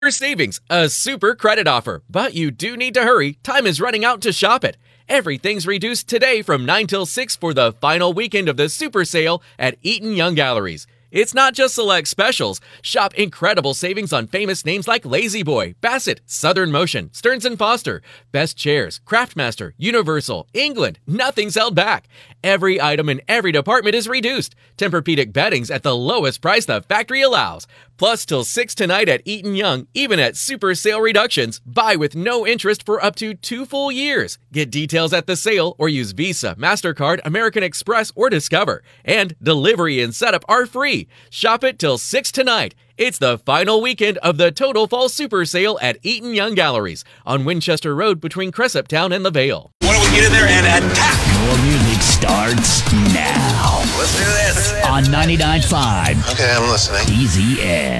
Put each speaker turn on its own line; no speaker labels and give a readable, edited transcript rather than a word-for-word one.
Savings, a super credit offer, but you do need to hurry. Time is running out to shop it. Everything's reduced today from 9 till 6 for the final weekend of the super sale at Eaton Young Galleries. It's not just select specials. Shop incredible savings on famous names like La-Z-Boy, Bassett, Southern Motion, Stearns & Foster, Best Chairs, Craftmaster, Universal, England. Nothing's held back. Every item in every department is reduced. Tempur-Pedic beddings at the lowest price the factory allows. Plus, till 6 tonight at Eaton Young, even at super sale reductions, buy with no interest for up to 2 full years. Get details at the sale or use Visa, MasterCard, American Express, or Discover. And delivery and setup are free. Shop it till 6 tonight. It's the final weekend of the Total Fall Super Sale at Eaton Young Galleries on Winchester Road between Cresaptown and the Vale.
Why don't we get in there and attack?
Your music starts now.
Let's do this.
On 99.5.
Okay, I'm listening.
DZN.